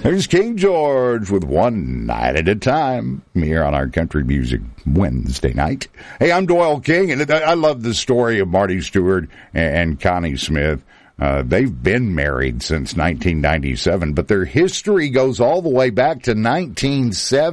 There's King George with One Night at a Time here on our Country Music Wednesday night. Hey, I'm Doyle King, and I love the story of Marty Stewart and Connie Smith. They've been married since 1997, but their history goes all the way back to 1970.